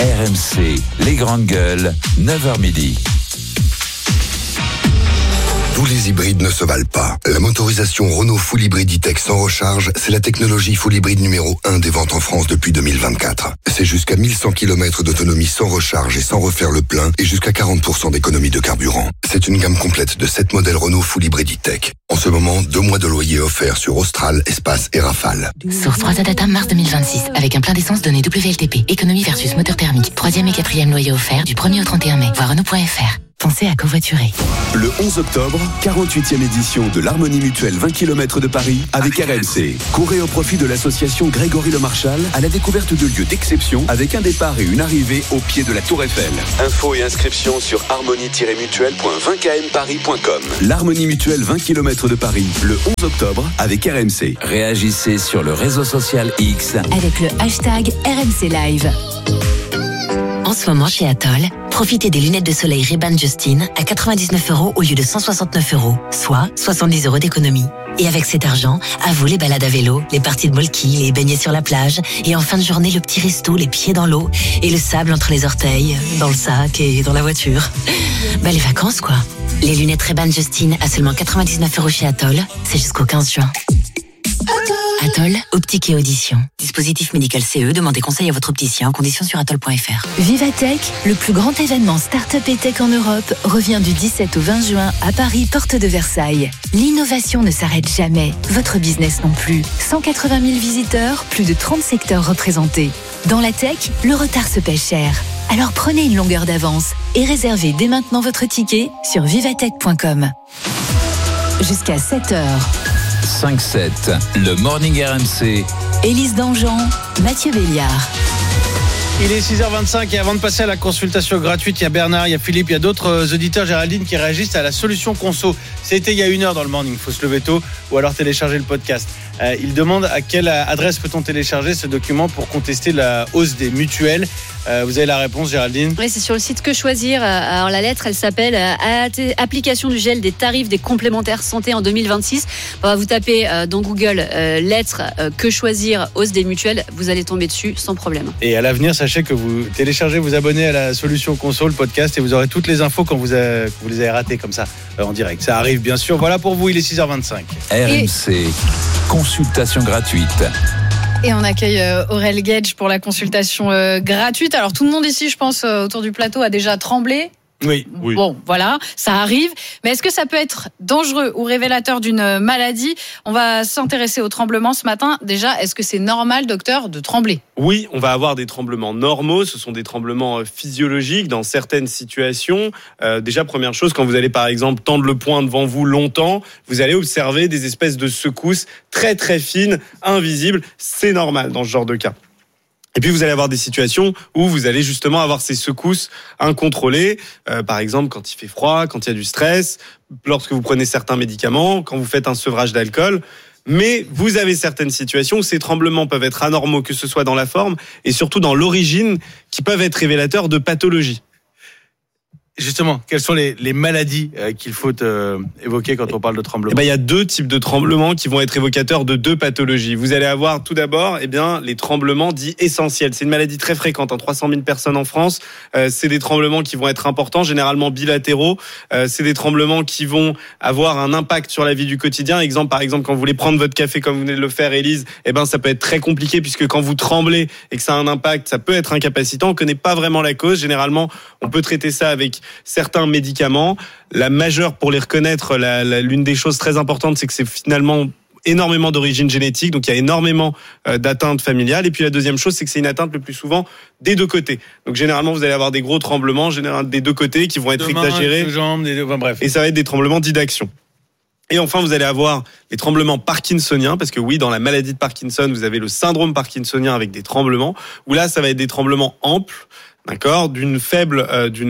RMC, les grandes gueules, 9h midi. Tous les hybrides ne se valent pas. La motorisation Renault Full Hybrid E-Tech sans recharge, c'est la technologie Full Hybrid numéro 1 des ventes en France depuis 2024. C'est jusqu'à 1100 km d'autonomie sans recharge et sans refaire le plein et jusqu'à 40% d'économie de carburant. C'est une gamme complète de 7 modèles Renault Full Hybrid E-Tech. En ce moment, 2 mois de loyer offerts sur Austral, Espace et Rafale. Source 3 Data mars 2026 avec un plein d'essence donné WLTP. Économie versus moteur thermique. 3e et 4e loyer offert du 1er au 31 mai. Voir Renault.fr. Pensez à covoiturer. Le 11 octobre, 48e édition de l'Harmonie Mutuelle 20 km de Paris avec RMC. Courez au profit de l'association Grégory Le Marchal à la découverte de lieux d'exception avec un départ et une arrivée au pied de la Tour Eiffel. Infos et inscriptions sur harmonie-mutuelle.20kmparis.com. L'Harmonie Mutuelle 20 km de Paris, le 11 octobre avec RMC. Réagissez sur le réseau social X avec le hashtag RMC Live. En ce moment, chez Atoll, profitez des lunettes de soleil Ray-Ban Justin à 99€ au lieu de 169€, soit 70€ d'économie. Et avec cet argent, à vous les balades à vélo, les parties de molki, les beignets sur la plage, et en fin de journée, le petit resto, les pieds dans l'eau, et le sable entre les orteils, dans le sac et dans la voiture. Les vacances, quoi. Les lunettes Ray-Ban Justin à seulement 99€ chez Atoll, c'est jusqu'au 15 juin. Atoll, optique et audition. Dispositif médical CE, demandez conseil à votre opticien, conditions sur atoll.fr. Vivatech, le plus grand événement start-up et tech en Europe, revient du 17 au 20 juin à Paris, porte de Versailles. L'innovation ne s'arrête jamais, votre business non plus. 180 000 visiteurs, plus de 30 secteurs représentés. Dans la tech, le retard se paie cher. Alors prenez une longueur d'avance et réservez dès maintenant votre ticket sur vivatech.com. Jusqu'à 7h. 5-7, le Morning RMC. Élise Dangean, Mathieu Béliard. Il est 6h25 et avant de passer à la consultation gratuite, il y a Bernard, il y a Philippe, il y a d'autres auditeurs, Géraldine, qui réagissent à la solution conso. C'était il y a 1 heure dans le morning, il faut se lever tôt ou alors télécharger le podcast. Il demande à quelle adresse peut-on télécharger ce document pour contester la hausse des mutuelles. Vous avez la réponse, Géraldine? Oui, c'est sur le site Que Choisir. Alors la lettre, elle s'appelle Application du gel des tarifs des complémentaires santé en 2026. Vous tapez dans Google lettre Que Choisir hausse des mutuelles, vous allez tomber dessus sans problème. Et à l'avenir, sachez que vous téléchargez, vous abonnez à la solution conso, le podcast, et vous aurez toutes les infos quand vous les avez ratées comme ça en direct. Ça arrive bien sûr. Voilà pour vous, il est 6h25. RMC, consultation gratuite. Et on accueille Aurel Gage pour la consultation gratuite. Alors tout le monde ici, je pense, autour du plateau a déjà tremblé. Oui. Bon, voilà, ça arrive. Mais est-ce que ça peut être dangereux ou révélateur d'une maladie? On va s'intéresser au tremblement ce matin. Déjà, est-ce que c'est normal, docteur, de trembler? Oui, on va avoir des tremblements normaux. Ce sont des tremblements physiologiques dans certaines situations. Déjà, première chose, quand vous allez par exemple tendre le poing devant vous longtemps, vous allez observer des espèces de secousses très très fines, invisibles. C'est normal dans ce genre de cas. Et puis vous allez avoir des situations où vous allez justement avoir ces secousses incontrôlées, par exemple quand il fait froid, quand il y a du stress, lorsque vous prenez certains médicaments, quand vous faites un sevrage d'alcool. Mais vous avez certaines situations où ces tremblements peuvent être anormaux, que ce soit dans la forme et surtout dans l'origine, qui peuvent être révélateurs de pathologies. Justement, quelles sont les maladies qu'il faut évoquer quand on parle de tremblement? Il y a 2 types de tremblements qui vont être évocateurs de 2 pathologies. Vous allez avoir tout d'abord les tremblements dits essentiels. C'est une maladie très fréquente, 300 000 personnes en France. C'est des tremblements qui vont être importants, généralement bilatéraux. C'est des tremblements qui vont avoir un impact sur la vie du quotidien. Par exemple, quand vous voulez prendre votre café comme vous venez de le faire, Élise, ça peut être très compliqué puisque quand vous tremblez et que ça a un impact, ça peut être incapacitant. On ne connaît pas vraiment la cause. Généralement, on peut traiter ça avec certains médicaments. La majeure, pour les reconnaître, l'une des choses très importantes, c'est que c'est finalement énormément d'origine génétique, donc il y a énormément d'atteintes familiales. Et puis la deuxième chose, c'est que c'est une atteinte le plus souvent des 2 côtés. Donc généralement, vous allez avoir des gros tremblements, généralement des 2 côtés, qui vont être exagérés. Jambes, bref. Et ça va être des tremblements dits d'action. Et enfin, vous allez avoir les tremblements parkinsoniens, parce que oui, dans la maladie de Parkinson, vous avez le syndrome parkinsonien avec des tremblements, où là, ça va être des tremblements amples, d'accord, d'une faible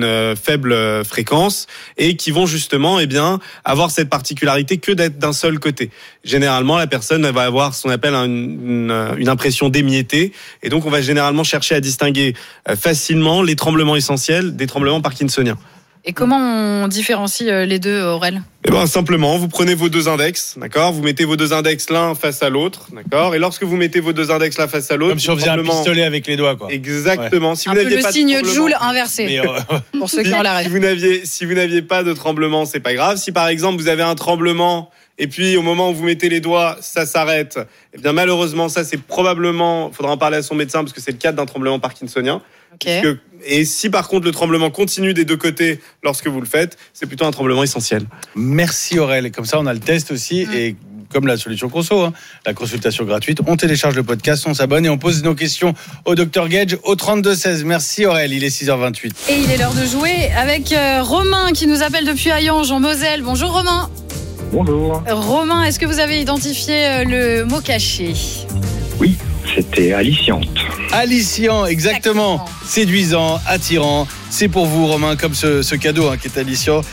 fréquence, et qui vont justement avoir cette particularité que d'être d'un seul côté. Généralement, la personne va avoir ce qu'on appelle une impression d'émietté, et donc on va généralement chercher à distinguer facilement les tremblements essentiels des tremblements parkinsoniens. Et comment on différencie les deux, Aurel ? Eh ben, simplement, vous prenez vos deux index, d'accord ? Vous mettez vos deux index l'un face à l'autre, d'accord ? Et lorsque vous mettez vos deux index l'un face à l'autre... Comme si on faisait un pistolet avec les doigts, quoi. Exactement. Ouais. Si un vous peu n'aviez le pas signe de de Joule inversé. Pour ceux qui ont la rêve. Si vous n'aviez pas de tremblement, c'est pas grave. Si par exemple, vous avez un tremblement... Et puis, au moment où vous mettez les doigts, ça s'arrête. Eh bien, malheureusement, ça, c'est probablement... Il faudra en parler à son médecin parce que c'est le cas d'un tremblement parkinsonien. Okay. Et si, par contre, le tremblement continue des deux côtés lorsque vous le faites, c'est plutôt un tremblement essentiel. Merci Aurel. Et comme ça, on a le test aussi. Et comme la solution conso, la consultation gratuite, on télécharge le podcast, on s'abonne et on pose nos questions au Dr Gage au 32-16. Merci Aurel, il est 6h28. Et il est l'heure de jouer avec Romain qui nous appelle depuis Hayange en Moselle. Bonjour Romain. Bonjour. Romain, est-ce que vous avez identifié le mot caché ? Oui, c'était aliciante. Aliciant, exactement. Séduisant, attirant. C'est pour vous Romain, comme ce cadeau qui est aliciant.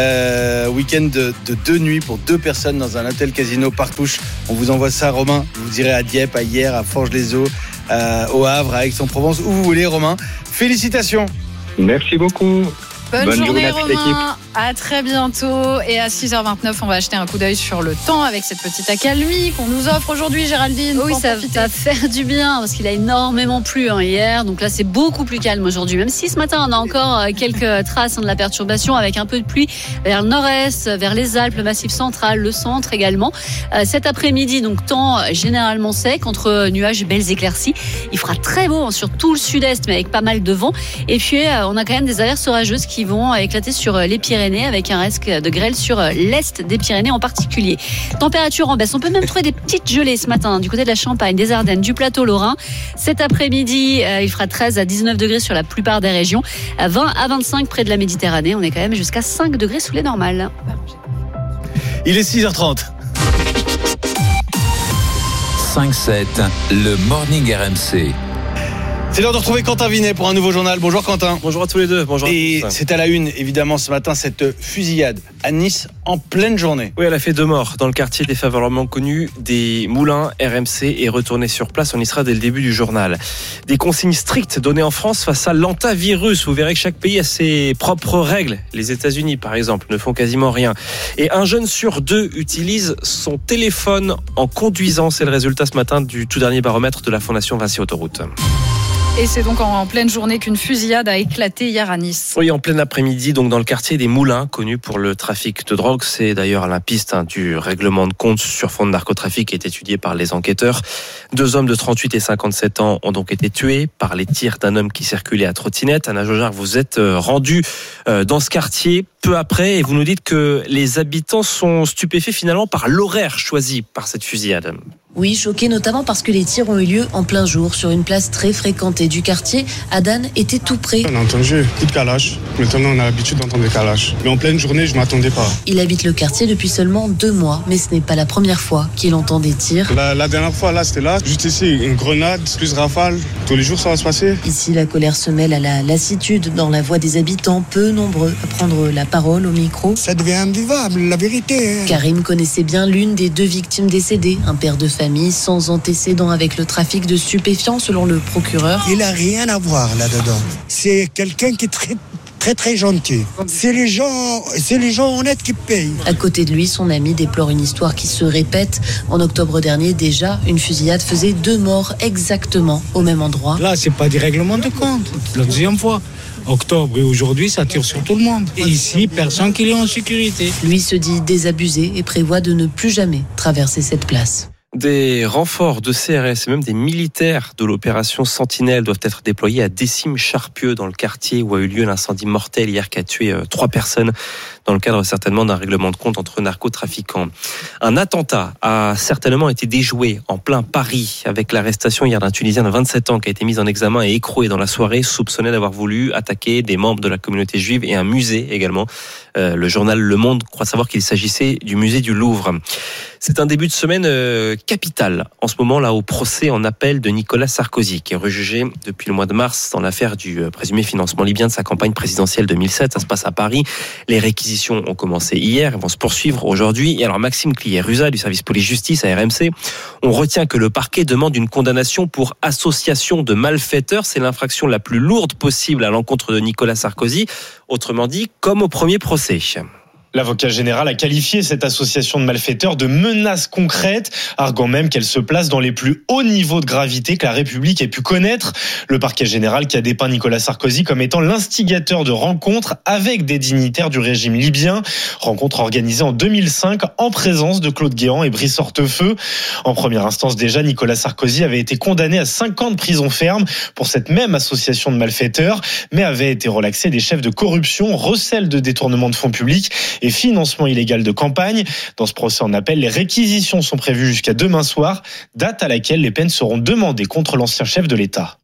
Week-end de 2 nuits pour 2 personnes dans un hôtel casino Partouche. On vous envoie ça Romain. Vous irez à Dieppe, à Hyères, à Forges-les-Eaux, au Havre, à Aix-en-Provence, où vous voulez Romain. Félicitations. Merci beaucoup. Bonne journée Romain, à très bientôt. Et à 6h29, on va acheter un coup d'œil sur le temps avec cette petite accalmie qu'on nous offre aujourd'hui, Géraldine. Oui, ça va faire du bien parce qu'il a énormément plu hier. Donc là, c'est beaucoup plus calme aujourd'hui. Même si ce matin, on a encore quelques traces de la perturbation avec un peu de pluie vers le nord-est, vers les Alpes, le Massif central, le centre également. Cet après-midi, donc temps généralement sec entre nuages et belles éclaircies. Il fera très beau sur tout le sud-est, mais avec pas mal de vent. Et puis, on a quand même des averses orageuses qui vont éclater sur les Pyrénées avec un risque de grêle sur l'est des Pyrénées en particulier. Température en baisse. On peut même trouver des petites gelées ce matin du côté de la Champagne, des Ardennes, du plateau lorrain. Cet après-midi, il fera 13 à 19 degrés sur la plupart des régions. 20 à 25 près de la Méditerranée. On est quand même jusqu'à 5 degrés sous les normales. Il est 6h30. 5-7, le Morning RMC. C'est l'heure de retrouver Quentin Vinet pour un nouveau journal. Bonjour Quentin. Bonjour à tous les deux. Bonjour. Et c'est à la une, évidemment, ce matin, cette fusillade à Nice en pleine journée. Oui, elle a fait 2 morts dans le quartier défavorablement connu des Moulins. RMC est retourné sur place. On y sera dès le début du journal. Des consignes strictes données en France face à l'antavirus. Vous verrez que chaque pays a ses propres règles. Les États-Unis, par exemple, ne font quasiment rien. Et 1 jeune sur 2 utilise son téléphone en conduisant. C'est le résultat ce matin du tout dernier baromètre de la Fondation Vinci Autoroute. Et c'est donc en pleine journée qu'une fusillade a éclaté hier à Nice. Oui, en plein après-midi, donc dans le quartier des Moulins, connu pour le trafic de drogue. C'est d'ailleurs la piste du règlement de compte sur fond de narcotrafic qui est étudié par les enquêteurs. 2 hommes de 38 et 57 ans ont donc été tués par les tirs d'un homme qui circulait à trottinette. Anna Jojard, vous êtes rendu dans ce quartier peu après et vous nous dites que les habitants sont stupéfaits finalement par l'horaire choisi par cette fusillade. Oui, choqué notamment parce que les tirs ont eu lieu en plein jour sur une place très fréquentée du quartier. Adan était tout près. On a entendu coup de calache. Maintenant, on a l'habitude d'entendre des calaches. Mais en pleine journée, je ne m'attendais pas. Il habite le quartier depuis seulement 2 mois, mais ce n'est pas la première fois qu'il entend des tirs. La dernière fois, là, c'était là. Juste ici, une grenade, plus rafale. Tous les jours, ça va se passer. Ici, la colère se mêle à la lassitude dans la voix des habitants, peu nombreux à prendre la parole au micro. Ça devient invivable, la vérité. Karim connaissait bien l'une des 2 victimes décédées, un père de famille sans antécédents avec le trafic de stupéfiants selon le procureur. Il n'a rien à voir là-dedans. C'est quelqu'un qui est très gentil. C'est les gens honnêtes qui payent. À côté de lui, son ami déplore une histoire qui se répète. En octobre dernier, déjà, une fusillade faisait 2 morts exactement au même endroit. Là, c'est pas des règlements de compte. La deuxième fois. Octobre et aujourd'hui, ça tire sur tout le monde. Et ici, personne qui est en sécurité. Lui se dit désabusé et prévoit de ne plus jamais traverser cette place. Des renforts de CRS et même des militaires de l'opération Sentinelle doivent être déployés à Décime-Charpieu dans le quartier où a eu lieu l'incendie mortel hier qui a tué 3 personnes dans le cadre certainement d'un règlement de compte entre narcotrafiquants. Un attentat a certainement été déjoué en plein Paris avec l'arrestation hier d'un Tunisien de 27 ans qui a été mis en examen et écroué dans la soirée, soupçonné d'avoir voulu attaquer des membres de la communauté juive et un musée également. Le journal Le Monde croit savoir qu'il s'agissait du musée du Louvre. C'est un début de semaine capitale en ce moment là au procès en appel de Nicolas Sarkozy, qui est rejugé depuis le mois de mars dans l'affaire du présumé financement libyen de sa campagne présidentielle 2007. Ça se passe à Paris. Les réquisitions ont commencé hier et vont se poursuivre aujourd'hui. Et alors Maxime Clier-Ruza du service police-justice à RMC, on retient que le parquet demande une condamnation pour association de malfaiteurs. C'est l'infraction la plus lourde possible à l'encontre de Nicolas Sarkozy. Autrement dit, comme au premier procès. L'avocat général a qualifié cette association de malfaiteurs de menace concrète, arguant même qu'elle se place dans les plus hauts niveaux de gravité que la République ait pu connaître. Le parquet général qui a dépeint Nicolas Sarkozy comme étant l'instigateur de rencontres avec des dignitaires du régime libyen. Rencontre organisée en 2005 en présence de Claude Guéant et Brice Hortefeux. En première instance déjà, Nicolas Sarkozy avait été condamné à 5 ans de prison ferme pour cette même association de malfaiteurs, mais avait été relaxé des chefs de corruption, recel de détournement de fonds publics et financement illégal de campagne. Dans ce procès en appel, les réquisitions sont prévues jusqu'à demain soir, date à laquelle les peines seront demandées contre l'ancien chef de l'État.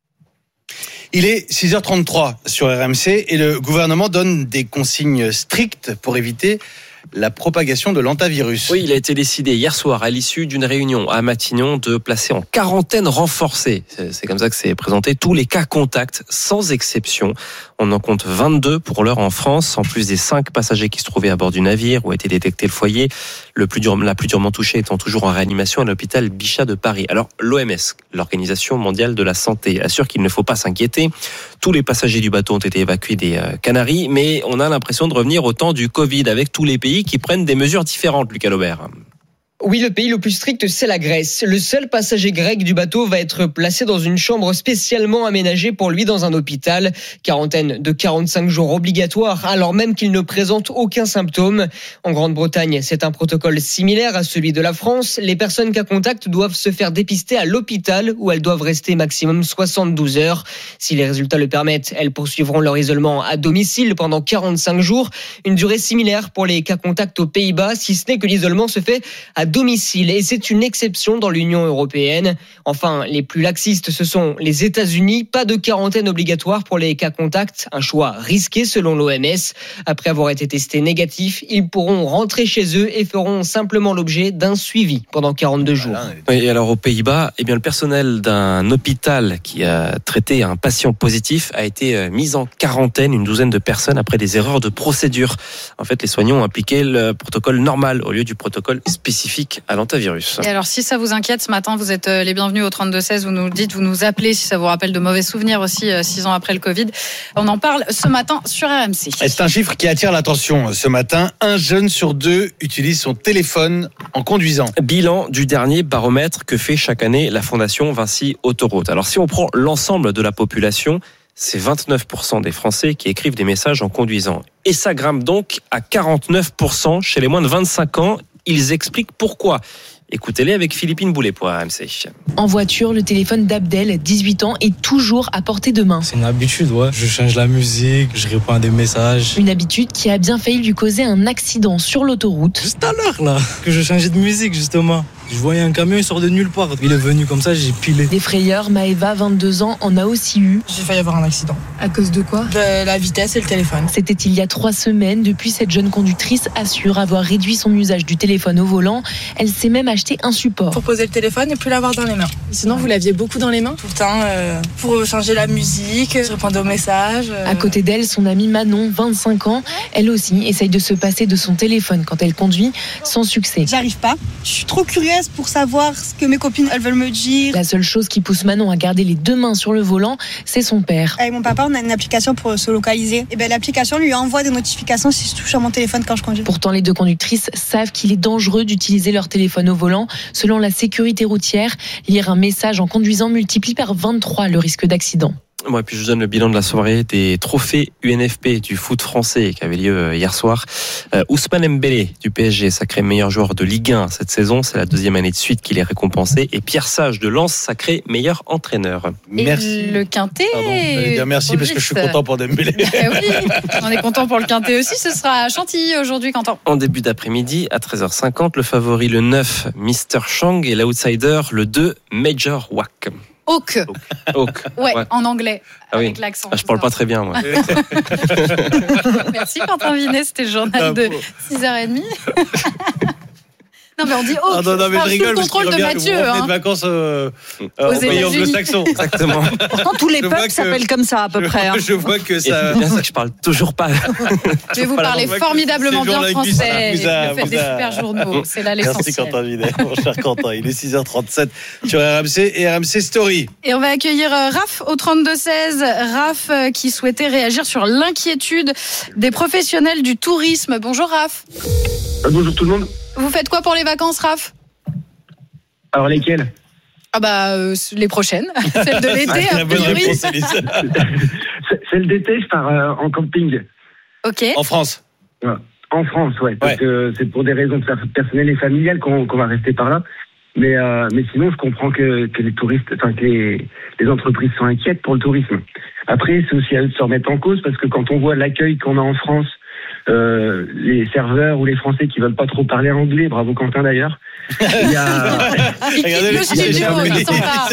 Il est 6h33 sur RMC et le gouvernement donne des consignes strictes pour éviter la propagation de l'hantavirus. Oui, il a été décidé hier soir à l'issue d'une réunion à Matignon de placer en quarantaine renforcée. C'est comme ça que c'est présenté tous les cas contacts sans exception. On en compte 22 pour l'heure en France, en plus des 5 passagers qui se trouvaient à bord du navire où a été détecté le foyer. La plus durement touchée étant toujours en réanimation à l'hôpital Bichat de Paris. Alors l'OMS, l'Organisation mondiale de la santé, assure qu'il ne faut pas s'inquiéter. Tous les passagers du bateau ont été évacués des Canaries, mais on a l'impression de revenir au temps du Covid avec tous les pays qui prennent des mesures différentes, Lucas Laubert. Oui, le pays le plus strict, c'est la Grèce. Le seul passager grec du bateau va être placé dans une chambre spécialement aménagée pour lui dans un hôpital. Quarantaine de 45 jours obligatoire, alors même qu'il ne présente aucun symptôme. En Grande-Bretagne, c'est un protocole similaire à celui de la France. Les personnes cas contact doivent se faire dépister à l'hôpital où elles doivent rester maximum 72 heures. Si les résultats le permettent, elles poursuivront leur isolement à domicile pendant 45 jours. Une durée similaire pour les cas contacts aux Pays-Bas, si ce n'est que l'isolement se fait à domicile et c'est une exception dans l'Union européenne. Enfin, les plus laxistes, ce sont les États-Unis. Pas de quarantaine obligatoire pour les cas contacts, un choix risqué selon l'OMS. Après avoir été testés négatifs, ils pourront rentrer chez eux et feront simplement l'objet d'un suivi pendant 42 jours. Et alors aux Pays-Bas, le personnel d'un hôpital qui a traité un patient positif a été mis en quarantaine, une douzaine de personnes après des erreurs de procédure. En fait, les soignants ont appliqué le protocole normal au lieu du protocole spécifique à l'hantavirus. Et alors, si ça vous inquiète ce matin, vous êtes les bienvenus au 32-16. Vous nous le dites, vous nous appelez si ça vous rappelle de mauvais souvenirs aussi 6 ans après le Covid. On en parle ce matin sur RMC. Et c'est un chiffre qui attire l'attention ce matin. 1 jeune sur 2 utilise son téléphone en conduisant. Bilan du dernier baromètre que fait chaque année la Fondation Vinci Autoroute. Alors, si on prend l'ensemble de la population, c'est 29% des Français qui écrivent des messages en conduisant. Et ça grimpe donc à 49% chez les moins de 25 ans. Ils expliquent pourquoi. Écoutez-les avec Philippine Boulet pour RMC. En voiture, le téléphone d'Abdel, 18 ans, est toujours à portée de main. C'est une habitude, ouais. Je change la musique, je réponds à des messages. Une habitude qui a bien failli lui causer un accident sur l'autoroute. Juste à l'heure, là, que je changeais de musique, justement. Je voyais un camion, il sort de nulle part. Il est venu comme ça, j'ai pilé. Des frayeurs, Maëva, 22 ans, en a aussi eu. J'ai failli avoir un accident. À cause de quoi ? De la vitesse et le téléphone. C'était il y a 3 semaines. Depuis, cette jeune conductrice assure avoir réduit son usage du téléphone au volant. Elle s'est même acheté un support. Pour poser le téléphone et plus l'avoir dans les mains. Sinon, vous l'aviez beaucoup dans les mains ? Tout le temps, pour changer la musique, répondre aux messages. À côté d'elle, son amie Manon, 25 ans. Elle aussi essaye de se passer de son téléphone quand elle conduit, sans succès. J'arrive pas. Je suis trop curieuse pour savoir ce que mes copines elles veulent me dire. La seule chose qui pousse Manon à garder les 2 mains sur le volant, c'est son père. Avec mon papa, on a une application pour se localiser. Et l'application lui envoie des notifications si je touche à mon téléphone quand je conduis. Pourtant, les 2 conductrices savent qu'il est dangereux d'utiliser leur téléphone au volant. Selon la sécurité routière, lire un message en conduisant multiplie par 23 le risque d'accident. Moi, puis je vous donne le bilan de la soirée des trophées UNFP du foot français qui avait lieu hier soir. Ousmane Dembélé du PSG, sacré meilleur joueur de Ligue 1 cette saison. C'est la 2e année de suite qu'il est récompensé. Et Pierre Sage de Lens, sacré meilleur entraîneur. Merci. Et le Quintet. Pardon, merci parce que je suis content pour Dembélé. Oui, on est content pour le Quintet aussi. Ce sera à Chantilly aujourd'hui, Quentin. En début d'après-midi, à 13h50, le favori le 9, Mr. Chang, et l'outsider le 2, Major Wack. Hawk. Ouais, en anglais. Ah oui. Avec l'accent. Je parle pas très bien, moi. Merci Quentin Vinet, c'était le journal de 6h30. Non, mais on dit non, mais je rigole parce contrôle que de Mathieu. vous revenez de vacances au pays anglo-saxon. Exactement. Pourtant, tous les peuples s'appellent comme ça, à peu près. Hein. Je vois que ça. C'est bien ça que je parle toujours pas. Je vais vous parler formidablement bien français. Vous a- Je fais des super journaux. C'est là Merci l'essentiel. Quentin Vinet, mon cher Quentin. Il est 6h37 sur RMC et RMC Story. Et on va accueillir Raph au 32-16. Raph qui souhaitait réagir sur l'inquiétude des professionnels du tourisme. Bonjour Raph. Bonjour tout le monde. Vous faites quoi pour les vacances, Raph? Alors lesquelles? Les prochaines. Celles de l'été, C'est la a bonne priori. réponse, Elise. Celle d'été, je pars en camping. Ok. En France. Ouais. En France, ouais. Parce que c'est pour des raisons personnelles et familiales qu'on va rester par là. Mais sinon, je comprends que les touristes, enfin que les entreprises sont inquiètes pour le tourisme. Après, c'est aussi à eux de se remettre en cause parce que quand on voit l'accueil qu'on a en France, les serveurs ou les Français qui veulent pas trop parler anglais, bravo Quentin d'ailleurs. Il y a Regardez le studio, il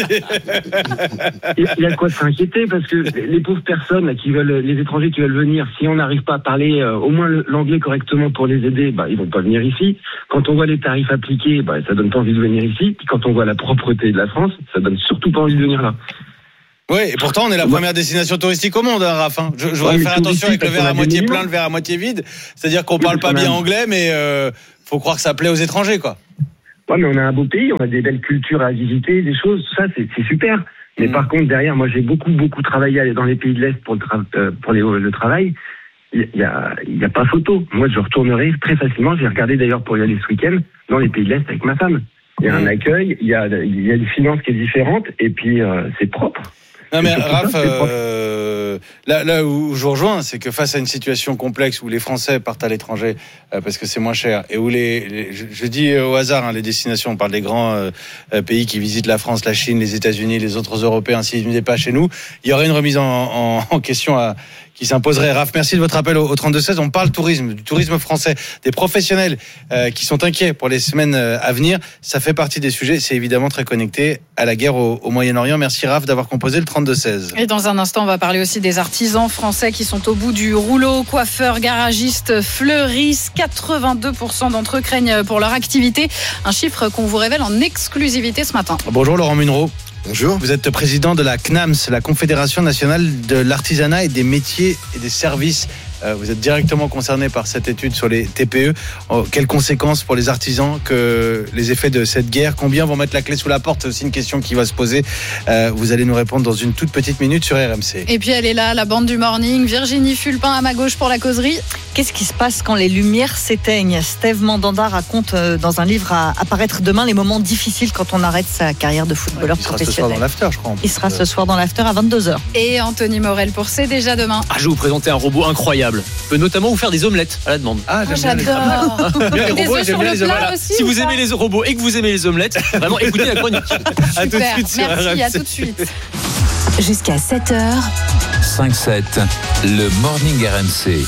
y a de quoi s'inquiéter parce que les pauvres personnes là, les étrangers qui veulent venir, si on n'arrive pas à parler au moins l'anglais correctement pour les aider, ils vont pas venir ici. Quand on voit les tarifs appliqués, ça donne pas envie de venir ici. Puis quand on voit la propreté de la France, ça donne surtout pas envie de venir là. Oui, et pourtant on est la première destination touristique au monde, hein, Raph. Je voudrais faire attention avec le verre à moitié plein, le verre à moitié vide. C'est-à-dire qu'on parle pas bien anglais, mais faut croire que ça plaît aux étrangers, quoi. Ouais, mais on a un beau pays, on a des belles cultures à visiter, des choses, tout ça, c'est super. Mais par contre, derrière, moi, j'ai beaucoup travaillé dans les pays de l'Est pour le travail. Il y a pas photo. Moi, je retournerai très facilement. J'ai regardé d'ailleurs pour y aller ce week-end dans les pays de l'Est avec ma femme. Il y a un accueil, il y a une finance qui est différente, et puis c'est propre. Non mais Raph, là où je vous rejoins, c'est que face à une situation complexe où les Français partent à l'étranger parce que c'est moins cher et où je dis au hasard les destinations, on parle des grands pays qui visitent la France, la Chine, les États-Unis, les autres Européens, s'ils ne venaient pas chez nous, il y aurait une remise en question qui s'imposerait. Raph, merci de votre appel au 32-16. On parle tourisme, du tourisme français, des professionnels qui sont inquiets pour les semaines à venir. Ça fait partie des sujets. C'est évidemment très connecté à la guerre au Moyen-Orient. Merci Raph d'avoir composé le 32-16. Et dans un instant, on va parler aussi des artisans français qui sont au bout du rouleau. Coiffeurs, garagistes, fleuristes. 82% d'entre eux craignent pour leur activité. Un chiffre qu'on vous révèle en exclusivité ce matin. Bonjour Laurent Munro. Bonjour. Vous êtes président de la CNAMS, la Confédération nationale de l'artisanat et des métiers et des services. Vous êtes directement concerné par cette étude sur les TPE. Quelles conséquences pour les artisans que les effets de cette guerre? Combien vont mettre la clé sous la porte? C'est aussi une question qui va se poser. Vous allez nous répondre dans une toute petite minute sur RMC. Et puis elle est là, la bande du morning. Virginie Fulpin à ma gauche pour la causerie. Qu'est-ce qui se passe quand les lumières s'éteignent? Steve Mandanda raconte dans un livre à apparaître demain les moments difficiles quand on arrête sa carrière de footballeur professionnel. Il sera ce soir dans l'after, je crois. Il sera ce soir dans l'after à 22h. Et Anthony Morel pour C'est déjà demain. Je vais vous présenter un robot incroyable. Il peut notamment vous faire des omelettes à la demande. J'adore. Les robots, j'aime bien les omelettes. Si vous aimez les robots et que vous aimez les omelettes, vraiment écoutez la chronique. Super. À tout de suite sur Merci, RMC. à tout de suite. Jusqu'à 7h. 5-7, le Morning RMC.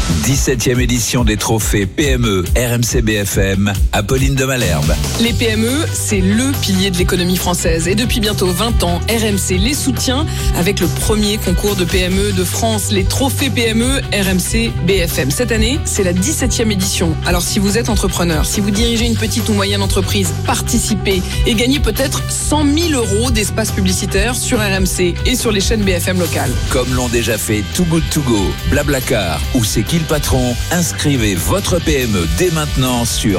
17e édition des trophées PME RMC BFM, Apolline de Malherbe. Les PME, c'est le pilier de l'économie française. Et depuis bientôt 20 ans, RMC les soutient avec le premier concours de PME de France, les trophées PME RMC BFM. Cette année, c'est la 17e édition. Alors si vous êtes entrepreneur, si vous dirigez une petite ou moyenne entreprise, participez et gagnez peut-être 100 000 € d'espace publicitaire sur RMC et sur les chaînes BFM locales. Comme l'ont déjà fait Too Good To Go, Blablacar ou C'est qui le patron? Inscrivez votre PME dès maintenant sur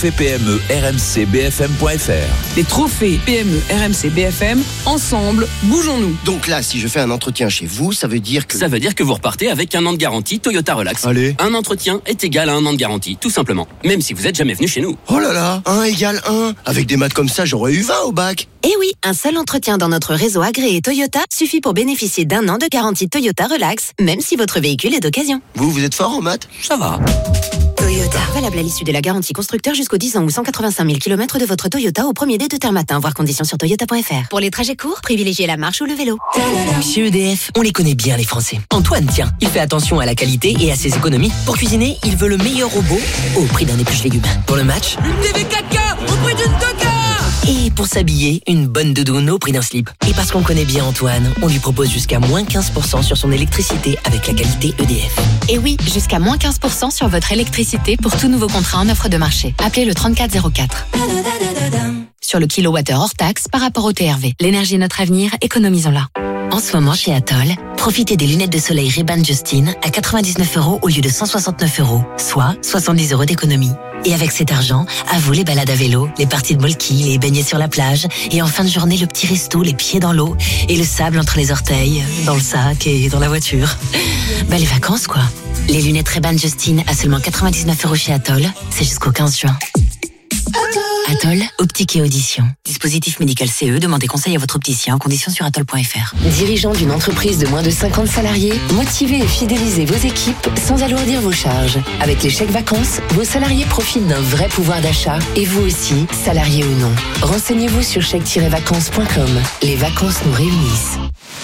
trophée-PME-RMC-BFM.fr. Les trophées PME RMC BFM, ensemble, bougeons-nous. Donc là, si je fais un entretien chez vous, ça veut dire que... Ça veut dire que vous repartez avec 1 an de garantie Toyota Relax. Allez. Un entretien est égal à 1 an de garantie, tout simplement. Même si vous êtes jamais venu chez nous. Oh là là, 1 égale 1. Avec des maths comme ça, j'aurais eu 20 au bac. Et oui, un seul entretien dans notre réseau agréé Toyota suffit pour bénéficier d'1 an de garantie Toyota Relax, même si votre véhicule est d'occasion. Vous êtes fort en maths? Ça va. Toyota, valable à l'issue de la garantie constructeur jusqu'aux 10 ans ou 185 000 km de votre Toyota au premier dé de terre matin, voir conditions sur toyota.fr. Pour les trajets courts, privilégiez la marche ou le vélo. Chez EDF, on les connaît bien les Français. Antoine, tiens, il fait attention à la qualité et à ses économies. Pour cuisiner, il veut le meilleur robot au prix d'un épluche légumes. Pour le match, Une TV 4K au prix d'une Toka. Et pour s'habiller, une bonne doudoune au prix d'un slip. Et parce qu'on connaît bien Antoine, on lui propose jusqu'à moins 15% sur son électricité avec la qualité EDF. Et oui, jusqu'à moins 15% sur votre électricité pour tout nouveau contrat en offre de marché. Appelez le 3404. Sur le kilowattheure hors taxe par rapport au TRV. L'énergie est notre avenir, économisons-la. En ce moment chez Atoll, profitez des lunettes de soleil Ray-Ban Justine à 99 € au lieu de 169 €, soit 70 € d'économie. Et avec cet argent, à vous les balades à vélo, les parties de molki, les baignets sur la plage, et en fin de journée, le petit resto, les pieds dans l'eau, et le sable entre les orteils, dans le sac et dans la voiture. Bah les vacances quoi. Les lunettes Ray-Ban Justine à seulement 99 € chez Atoll, c'est jusqu'au 15 juin. Atoll, optique et audition. Dispositif médical CE, demandez conseil à votre opticien en conditions sur atoll.fr. Dirigeant d'une entreprise de moins de 50 salariés, motivez et fidélisez vos équipes sans alourdir vos charges. Avec les chèques vacances, vos salariés profitent d'un vrai pouvoir d'achat et vous aussi, salariés ou non. Renseignez-vous sur chèque-vacances.com. Les vacances nous réunissent.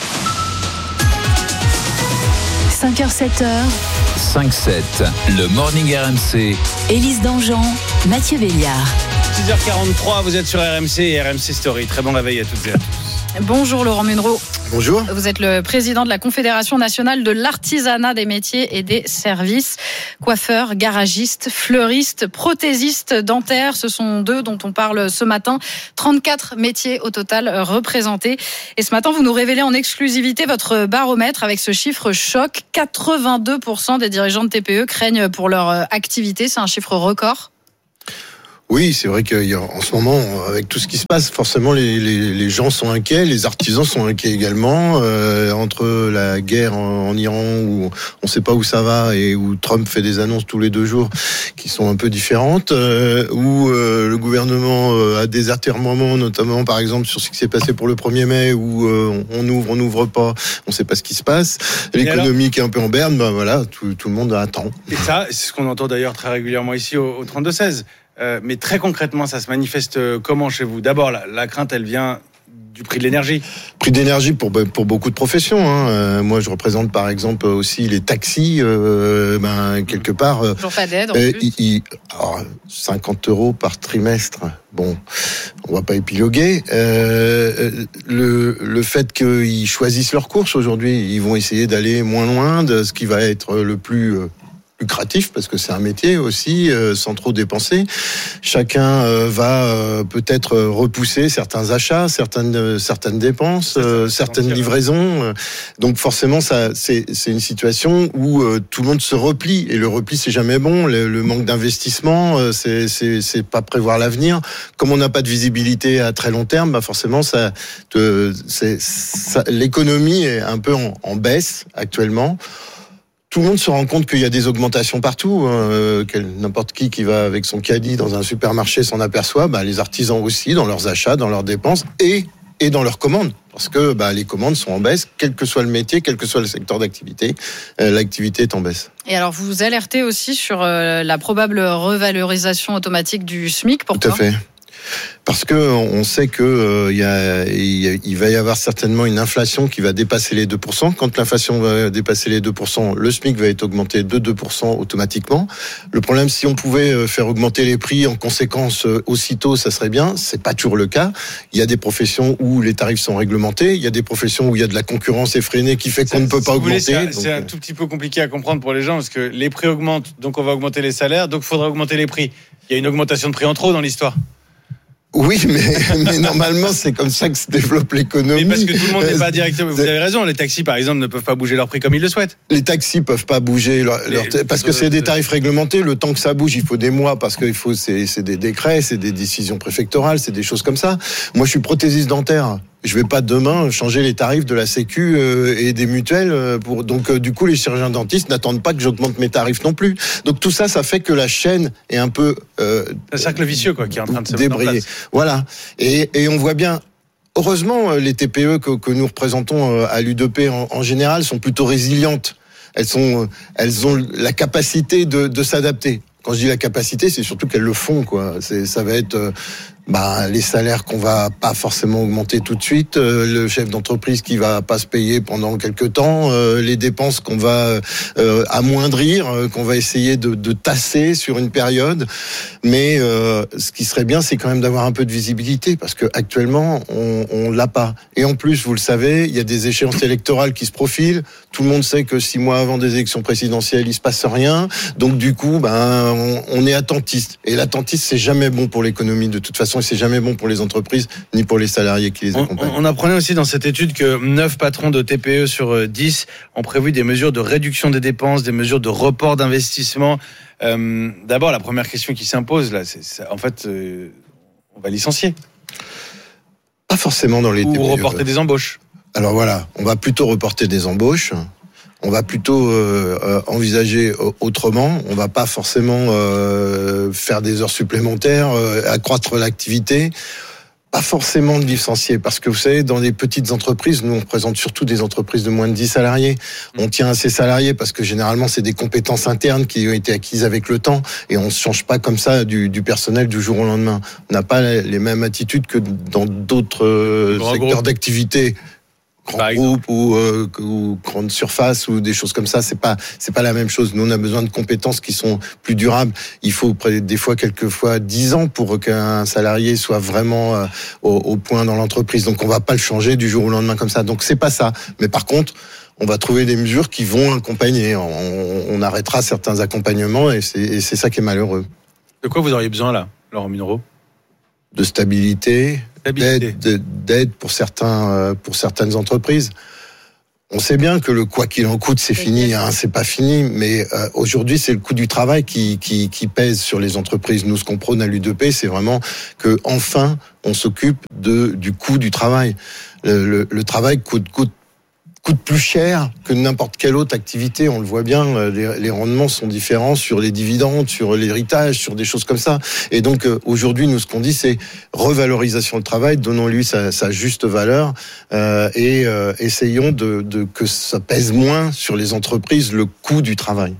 5h, 7h. 5-7, le Morning RMC. Élise Dangean, Mathieu Béliard. 6h43, vous êtes sur RMC et RMC Story. Très bon réveil à toutes et à tous. Bonjour Laurent Munro. Bonjour. Vous êtes le président de la Confédération nationale de l'artisanat des métiers et des services. Coiffeurs, garagistes, fleuristes, prothésistes dentaires, ce sont d'eux dont on parle ce matin. 34 métiers au total représentés. Et ce matin, vous nous révélez en exclusivité votre baromètre avec ce chiffre choc. 82% des dirigeants de TPE craignent pour leur activité. C'est un chiffre record. Oui, c'est vrai qu'en ce moment, avec tout ce qui se passe, forcément, les gens sont inquiets, les artisans sont inquiets également. Entre la guerre en Iran, où on ne sait pas où ça va, et où Trump fait des annonces tous les 2 jours qui sont un peu différentes, où le gouvernement a des atermoiements, notamment par exemple sur ce qui s'est passé pour le 1er mai, où on n'ouvre pas, on ne sait pas ce qui se passe. L'économie qui est un peu en berne, ben voilà, tout le monde attend. Et ça, c'est ce qu'on entend d'ailleurs très régulièrement ici au 32-16. Mais très concrètement, ça se manifeste comment chez vous ? D'abord, la crainte, elle vient du prix de l'énergie. Prix d'énergie pour beaucoup de professions. Moi, je représente par exemple aussi les taxis. Quelque part, toujours pas d'aide en plus. 50 € par trimestre. Bon, on va pas épiloguer. Le fait qu'ils choisissent leur course aujourd'hui, ils vont essayer d'aller moins loin de ce qui va être le plus lucratif, parce que c'est un métier aussi, sans trop dépenser. Chacun va peut-être repousser certains achats, certaines dépenses, certaines livraisons. Donc forcément, ça, c'est une situation où tout le monde se replie, et le repli c'est jamais bon. Le manque d'investissement, c'est pas prévoir l'avenir. Comme on n'a pas de visibilité à très long terme, bah forcément l'économie est un peu en baisse actuellement. Tout le monde se rend compte qu'il y a des augmentations partout. N'importe qui va avec son caddie dans un supermarché s'en aperçoit. Les artisans aussi, dans leurs achats, dans leurs dépenses et dans leurs commandes. Parce que les commandes sont en baisse, quel que soit le métier, quel que soit le secteur d'activité. L'activité est en baisse. Et alors, vous vous alertez aussi sur la probable revalorisation automatique du SMIC. Pourquoi ? Tout à fait. Parce que on sait que il va y avoir certainement une inflation qui va dépasser les 2%. Quand l'inflation va dépasser les 2%, le SMIC va être augmenté de 2% automatiquement. Le problème, si on pouvait faire augmenter les prix en conséquence aussitôt, ça serait bien. C'est pas toujours le cas. Il y a des professions où les tarifs sont réglementés. Il y a des professions où il y a de la concurrence effrénée qui fait qu'on ne peut pas augmenter. C'est un tout petit peu compliqué à comprendre pour les gens, parce que les prix augmentent, donc on va augmenter les salaires, donc il faudra augmenter les prix. Il y a une augmentation de prix en trop dans l'histoire. Oui, mais normalement, c'est comme ça que se développe l'économie. Mais parce que tout le monde n'est pas directement. Vous avez raison, les taxis, par exemple, ne peuvent pas bouger leur prix comme ils le souhaitent. Les taxis peuvent pas bouger parce que c'est des tarifs réglementés. Le temps que ça bouge, il faut des mois, parce qu'il faut, c'est des décrets, c'est des décisions préfectorales, c'est des choses comme ça. Moi, je suis prothésiste dentaire. Je vais pas demain changer les tarifs de la Sécu et des mutuelles donc du coup les chirurgiens dentistes n'attendent pas que j'augmente mes tarifs non plus. Donc tout ça fait que la chaîne est un peu un cercle vicieux qui est en train de se débrayer. mettre en place. Voilà. Et on voit bien. Heureusement, les TPE que nous représentons à l'UDP en général sont plutôt résilientes. Elles ont la capacité de s'adapter. Quand je dis la capacité, c'est surtout qu'elles le font, quoi. Ça va être les salaires qu'on va pas forcément augmenter tout de suite, le chef d'entreprise qui va pas se payer pendant quelques temps, les dépenses qu'on va amoindrir, qu'on va essayer de tasser sur une période. Mais ce qui serait bien, c'est quand même d'avoir un peu de visibilité, parce que actuellement on l'a pas. Et en plus, vous le savez, il y a des échéances électorales qui se profilent. Tout le monde sait que 6 mois avant des élections présidentielles, il se passe rien. Donc du coup, on est attentiste. Et l'attentiste, c'est jamais bon pour l'économie de toute façon. Et c'est jamais bon pour les entreprises, ni pour les salariés qui les accompagnent. On apprenait aussi dans cette étude que 9 patrons de TPE sur 10 ont prévu des mesures de réduction des dépenses, des mesures de report d'investissement. D'abord, la première question qui s'impose, là, en fait, on va licencier. Pas forcément dans les TPE. Ou reporter des embauches. Alors voilà, on va plutôt reporter des embauches. On va plutôt envisager autrement. On va pas forcément faire des heures supplémentaires, accroître l'activité. Pas forcément de licencier, parce que vous savez, dans les petites entreprises, nous on représente surtout des entreprises de moins de 10 salariés. On tient à ces salariés parce que généralement c'est des compétences internes qui ont été acquises avec le temps, et on ne change pas comme ça du personnel du jour au lendemain. On n'a pas les mêmes attitudes que dans d'autres secteurs d'activité. Grand groupe ou grande surface ou des choses comme ça, c'est pas la même chose. Nous on a besoin de compétences qui sont plus durables. Il faut quelquefois 10 ans pour qu'un salarié soit vraiment au point dans l'entreprise. Donc on va pas le changer du jour au lendemain comme ça. Donc c'est pas ça. Mais par contre, on va trouver des mesures qui vont accompagner. On arrêtera certains accompagnements, et c'est ça qui est malheureux. De quoi vous auriez besoin là, Laurent Munereau ? De stabilité. D'aide pour certaines entreprises. On sait bien que le quoi qu'il en coûte, c'est fini, c'est pas fini, mais aujourd'hui, c'est le coût du travail qui pèse sur les entreprises. Nous, ce qu'on prône à l'U2P, c'est vraiment que enfin, on s'occupe du coût du travail. Le travail coûte plus cher que n'importe quelle autre activité. On le voit bien, les rendements sont différents sur les dividendes, sur l'héritage, sur des choses comme ça. Et donc aujourd'hui, nous, ce qu'on dit, c'est revalorisation du travail, donnons-lui sa juste valeur, et essayons que ça pèse moins sur les entreprises le coût du travail.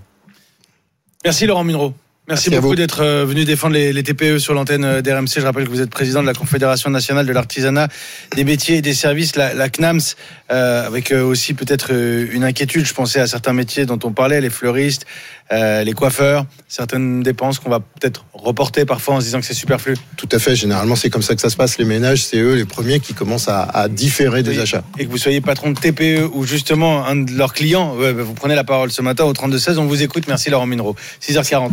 Merci Laurent Munereau. Merci beaucoup d'être venu défendre les TPE sur l'antenne d'RMC. Je rappelle que vous êtes président de la Confédération nationale de l'artisanat, des métiers et des services, la CNAMS, avec aussi peut-être une inquiétude. Je pensais à certains métiers dont on parlait, les fleuristes, les coiffeurs, certaines dépenses qu'on va peut-être reporter parfois en se disant que c'est superflu. Tout à fait, généralement c'est comme ça que ça se passe. Les ménages, c'est eux les premiers qui commencent à différer des achats. Et que vous soyez patron de TPE ou justement un de leurs clients, vous prenez la parole ce matin au 32-16, on vous écoute. Merci Laurent Munereau. 6h49.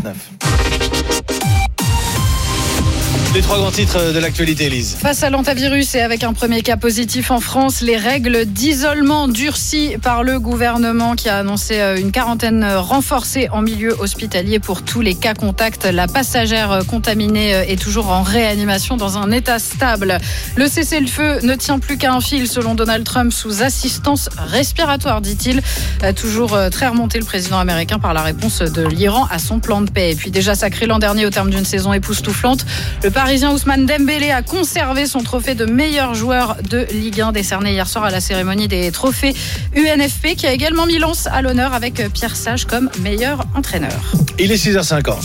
Les 3 grands titres de l'actualité, Elise. Face à l'hantavirus et avec un premier cas positif en France, les règles d'isolement durcies par le gouvernement qui a annoncé une quarantaine renforcée en milieu hospitalier pour tous les cas contacts. La passagère contaminée est toujours en réanimation dans un état stable. Le cessez-le-feu ne tient plus qu'à un fil selon Donald Trump, sous assistance respiratoire, dit-il. Toujours très remonté le président américain par la réponse de l'Iran à son plan de paix. Et puis déjà sacré l'an dernier au terme d'une saison époustouflante, le Parisien Ousmane Dembélé a conservé son trophée de meilleur joueur de Ligue 1 décerné hier soir à la cérémonie des trophées UNFP, qui a également mis Lens à l'honneur avec Pierre Sage comme meilleur entraîneur. Il est 6h50.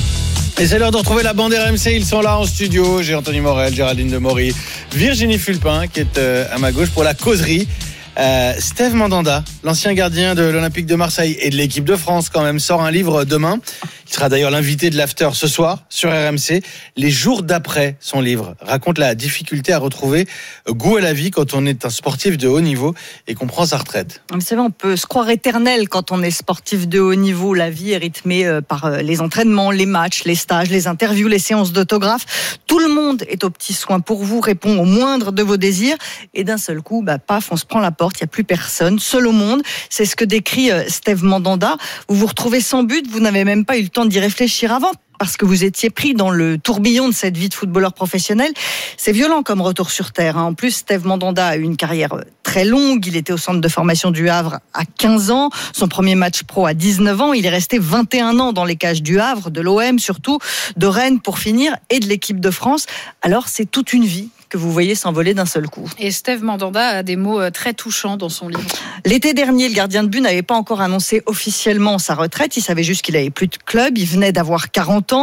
Et c'est l'heure de retrouver la bande RMC. Ils sont là en studio. J'ai Anthony Morel, Géraldine Demory, Virginie Fulpin qui est à ma gauche pour la causerie. Steve Mandanda, l'ancien gardien de l'Olympique de Marseille et de l'équipe de France quand même, sort un livre demain. Il sera d'ailleurs l'invité de l'after ce soir sur RMC. Les jours d'après son livre raconte la difficulté à retrouver goût à la vie quand on est un sportif de haut niveau et qu'on prend sa retraite. Vous savez, on peut se croire éternel quand on est sportif de haut niveau. La vie est rythmée par les entraînements, les matchs, les stages, les interviews, les séances d'autographes. Tout le monde est aux petits soins pour vous, répond au moindre de vos désirs. Et d'un seul coup, paf, on se prend la porte. Il n'y a plus personne, seul au monde. C'est ce que décrit Steve Mandanda. Vous vous retrouvez sans but, vous n'avez même pas eu le temps d'y réfléchir avant, parce que vous étiez pris dans le tourbillon de cette vie de footballeur professionnel. C'est violent comme retour sur terre. En plus, Steve Mandanda a eu une carrière très longue. Il était au centre de formation du Havre à 15 ans. Son premier match pro à 19 ans. Il est resté 21 ans dans les cages du Havre, de l'OM surtout, de Rennes pour finir, et de l'équipe de France. Alors, c'est toute une vie que vous voyez s'envoler d'un seul coup. Et Steve Mandanda a des mots très touchants dans son livre. L'été dernier, le gardien de but n'avait pas encore annoncé officiellement sa retraite. Il savait juste qu'il avait plus de club. Il venait d'avoir 40 ans.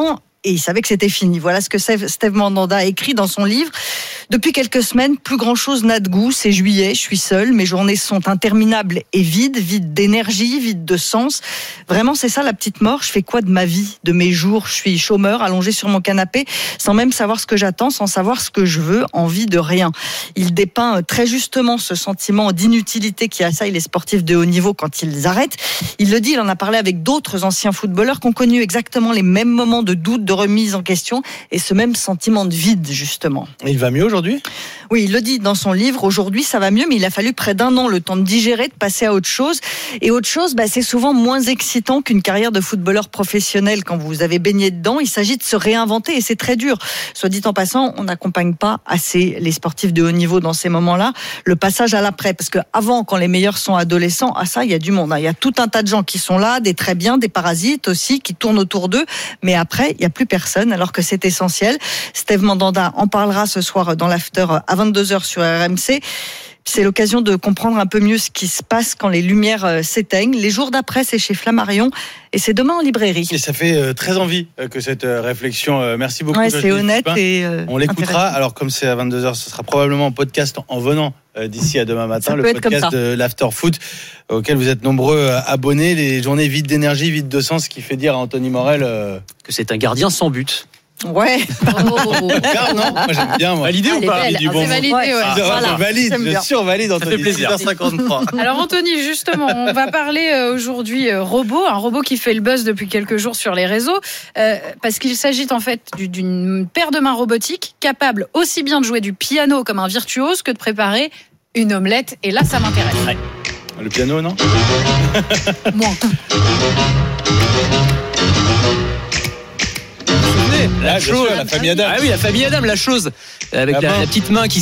et il savait que c'était fini. Voilà ce que Steve Mandanda a écrit dans son livre. Depuis quelques semaines, plus grand chose n'a de goût. C'est juillet, je suis seul, mes journées sont interminables et vides d'énergie, vides de sens. Vraiment, c'est ça la petite mort. Je fais quoi de ma vie, de mes jours? Je suis chômeur, allongé sur mon canapé, sans même savoir ce que j'attends, sans savoir ce que je veux, envie de rien. Il dépeint très justement ce sentiment d'inutilité qui assaille les sportifs de haut niveau quand ils arrêtent. Il le dit, il en a parlé avec d'autres anciens footballeurs qui ont connu exactement les mêmes moments de doute, de remise en question et ce même sentiment de vide, justement. Il va mieux aujourd'hui ? Oui, il le dit dans son livre. Aujourd'hui, ça va mieux, mais il a fallu près d'1 an le temps de digérer, de passer à autre chose. Et autre chose, c'est souvent moins excitant qu'une carrière de footballeur professionnel quand vous avez baigné dedans. Il s'agit de se réinventer et c'est très dur. Soit dit en passant, on n'accompagne pas assez les sportifs de haut niveau dans ces moments-là. Le passage à l'après, parce qu'avant, quand les meilleurs sont adolescents, ça, il y a du monde. Il y a tout un tas de gens qui sont là, des très bien, des parasites aussi, qui tournent autour d'eux. Mais après, il n'y a plus personne, alors que c'est essentiel. Steve Mandanda en parlera ce soir dans l'after à 22h sur RMC. C'est l'occasion de comprendre un peu mieux ce qui se passe quand les lumières s'éteignent. Les jours d'après, c'est chez Flammarion et c'est demain en librairie. Et ça fait très envie que cette réflexion. Merci beaucoup. Ouais, c'est honnête et on l'écoutera. Alors comme c'est à 22h, ce sera probablement en podcast en venant d'ici à demain matin. Le podcast de l'After Foot auquel vous êtes nombreux abonnés. Les journées vides d'énergie, vides de sens, qui fait dire à Anthony Morel que c'est un gardien sans but. Ouais. Non, moi j'aime bien. Validé ou pas? C'est validé, ouais. Voilà. Je survalide, Anthony. Ça fait plaisir. 6h53. Alors Anthony, justement, on va parler aujourd'hui un robot qui fait le buzz depuis quelques jours sur les réseaux, parce qu'il s'agit en fait d'une paire de mains robotiques capable aussi bien de jouer du piano comme un virtuose que de préparer une omelette. Et là, ça m'intéresse. Ouais. Le piano, non? Moins. La famille Adam. Ah oui, la famille Adam, la chose. Avec la petite main qui